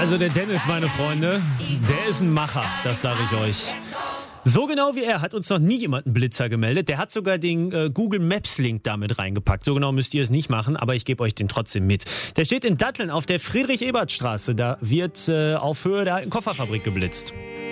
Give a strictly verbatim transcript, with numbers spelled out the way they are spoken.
Also der Dennis, meine Freunde, der ist ein Macher, das sage ich euch. So genau wie er hat uns noch nie jemand einen Blitzer gemeldet. Der hat sogar den äh, Google Maps Link damit reingepackt. So genau müsst ihr es nicht machen, aber ich gebe euch den trotzdem mit. Der steht in Datteln auf der Friedrich-Ebert-Straße. Da wird äh, auf Höhe der alten Kofferfabrik geblitzt.